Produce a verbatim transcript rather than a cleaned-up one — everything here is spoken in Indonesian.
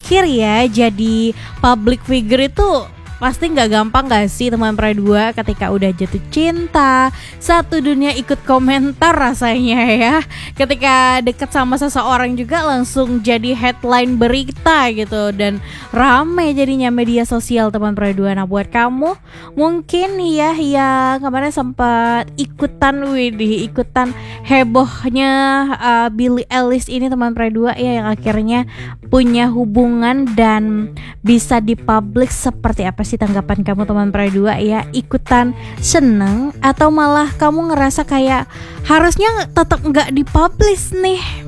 pikir ya, jadi public figure itu pasti nggak gampang gak sih teman Pria dua? Ketika udah jatuh cinta, satu dunia ikut komentar rasanya ya. Ketika deket sama seseorang juga langsung jadi headline berita gitu, dan rame jadinya media sosial teman Pria dua. Nah buat kamu mungkin ya yang kemarin sempat ikutan widih ikutan hebohnya uh, Billie Eilish ini teman Pria dua ya, yang akhirnya punya hubungan dan bisa dipublish, seperti apa sih tanggapan kamu teman Pria dua ya? Ikutan seneng atau malah kamu ngerasa kayak harusnya tetap nggak dipublish nih?